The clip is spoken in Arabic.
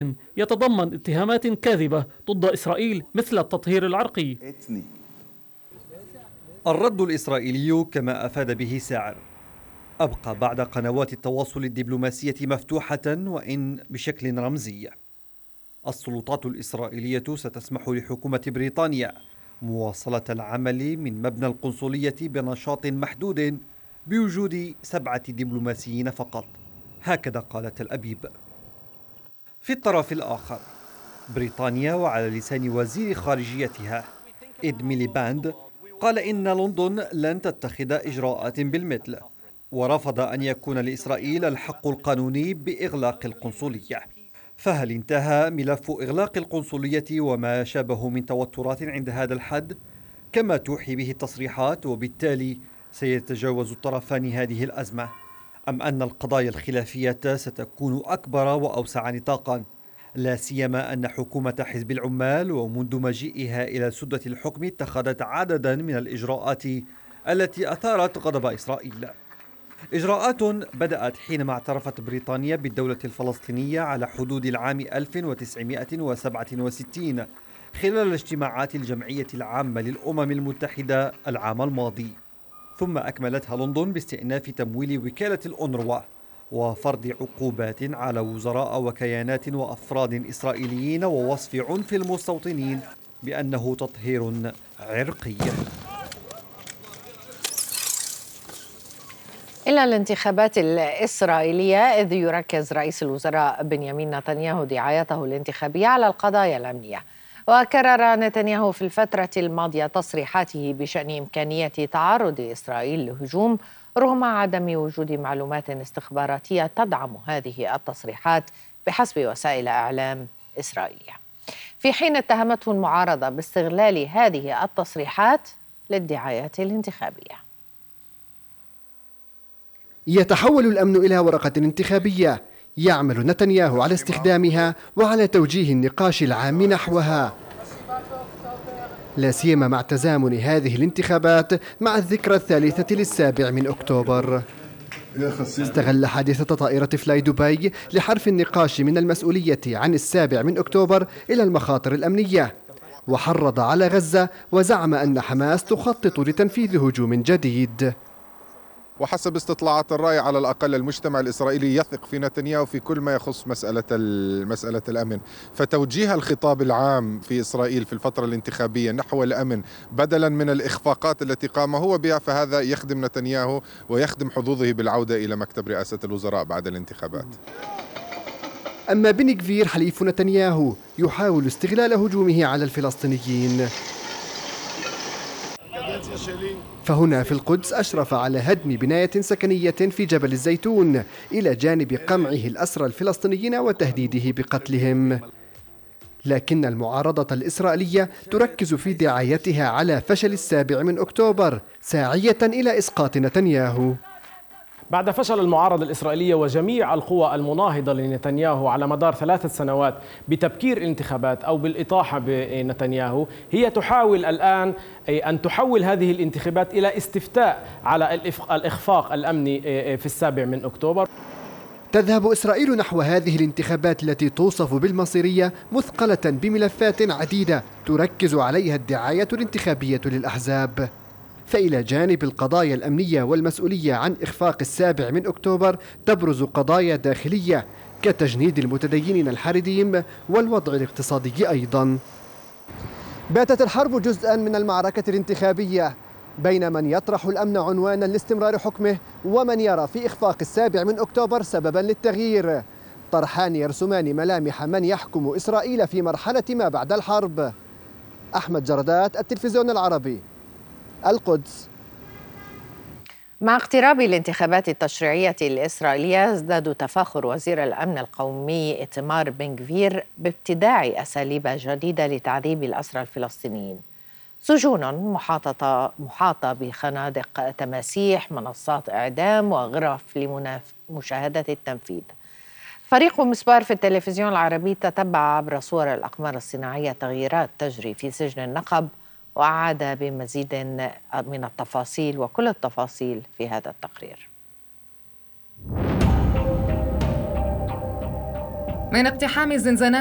الهجوم يتضمن اتهامات كاذبة ضد إسرائيل مثل التطهير العرقي. الرد الإسرائيلي كما أفاد به ساعر أبقى بعد قنوات التواصل الدبلوماسية مفتوحة وإن بشكل رمزي. السلطات الإسرائيلية ستسمح لحكومة بريطانيا مواصلة العمل من مبنى القنصلية بنشاط محدود بوجود 7 دبلوماسيين فقط، هكذا قالت تل أبيب. في الطرف الآخر بريطانيا وعلى لسان وزير خارجيتها إد ميليباند قال إن لندن لن تتخذ إجراءات بالمثل، ورفض أن يكون لإسرائيل الحق القانوني بإغلاق القنصلية. فهل انتهى ملف إغلاق القنصلية وما شابه من توترات عند هذا الحد كما توحي به التصريحات، وبالتالي سيتجاوز الطرفان هذه الأزمة، أم أن القضايا الخلافية ستكون أكبر وأوسع نطاقا، لا سيما أن حكومة حزب العمال ومنذ مجيئها إلى سدة الحكم اتخذت عددا من الإجراءات التي أثارت غضب إسرائيل. إجراءات بدأت حينما اعترفت بريطانيا بالدولة الفلسطينية على حدود العام 1967 خلال الاجتماعات الجمعية العامة للأمم المتحدة العام الماضي، ثم أكملتها لندن باستئناف تمويل وكالة الأونروا وفرض عقوبات على وزراء وكيانات وأفراد إسرائيليين ووصف عنف المستوطنين بأنه تطهير عرقي. إلى الانتخابات الإسرائيلية، إذ يركز رئيس الوزراء بنيامين نتنياهو دعايته الانتخابية على القضايا الأمنية. وكرر نتنياهو في الفترة الماضية تصريحاته بشأن إمكانية تعرض إسرائيل لهجوم رغم عدم وجود معلومات استخباراتية تدعم هذه التصريحات بحسب وسائل إعلام إسرائيلية، في حين اتهمته المعارضة باستغلال هذه التصريحات للدعايات الانتخابية. يتحول الأمن إلى ورقة انتخابية يعمل نتنياهو على استخدامها وعلى توجيه النقاش العام نحوها، لا سيما مع تزامن هذه الانتخابات مع الذكرى 3 للسابع من أكتوبر. استغل حادثة طائرة فلاي دبي لحرف النقاش من المسؤولية عن 7 من أكتوبر إلى المخاطر الأمنية، وحرض على غزة وزعم أن حماس تخطط لتنفيذ هجوم جديد. وحسب استطلاعات الرأي على الأقل المجتمع الإسرائيلي يثق في نتنياهو في كل ما يخص مسألة الأمن، فتوجيه الخطاب العام في إسرائيل في الفترة الانتخابية نحو الأمن بدلا من الإخفاقات التي قام هو بها، فهذا يخدم نتنياهو ويخدم حظوظه بالعودة إلى مكتب رئاسة الوزراء بعد الانتخابات. أما بن غفير حليف نتنياهو يحاول استغلال هجومه على الفلسطينيين، فهنا في القدس أشرف على هدم بناية سكنية في جبل الزيتون إلى جانب قمعه الأسرى الفلسطينيين وتهديده بقتلهم. لكن المعارضة الإسرائيلية تركز في دعايتها على فشل 7 من أكتوبر ساعية إلى إسقاط نتنياهو. بعد فشل المعارضة الإسرائيلية وجميع القوى المناهضة لنتنياهو على مدار 3 سنوات بتبكير الانتخابات أو بالإطاحة بنتنياهو، هي تحاول الآن أن تحول هذه الانتخابات إلى استفتاء على الإخفاق الأمني في 7 من أكتوبر. تذهب إسرائيل نحو هذه الانتخابات التي توصف بالمصيرية مثقلة بملفات عديدة تركز عليها الدعاية الانتخابية للأحزاب. فإلى جانب القضايا الأمنية والمسؤولية عن إخفاق 7 من أكتوبر تبرز قضايا داخلية كتجنيد المتدينين الحريديم والوضع الاقتصادي أيضا. باتت الحرب جزءا من المعركة الانتخابية بين من يطرح الأمن عنوانا لاستمرار حكمه ومن يرى في إخفاق 7 من أكتوبر سببا للتغيير. طرحان يرسمان ملامح من يحكم إسرائيل في مرحلة ما بعد الحرب. أحمد جردات، التلفزيون العربي، القدس. مع اقتراب الانتخابات التشريعية الإسرائيلية، ازداد تفاخر وزير الأمن القومي إيتمار بن غفير بابتداع أساليب جديدة لتعذيب الأسرى الفلسطينيين. سجون محاطة بخنادق تماسيح، منصات إعدام وغرف لمشاهدة التنفيذ. فريق مسبار في التلفزيون العربي تتبع عبر صور الأقمار الصناعية تغييرات تجري في سجن النقب، وأعاد بمزيد من التفاصيل وكل التفاصيل في هذا التقرير. من اقتحام الزنزانات